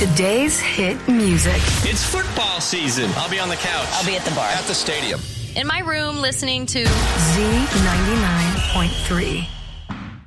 Today's hit music. It's football season. I'll be on the couch. I'll be at the bar. At the stadium. In my room listening to Z99.3.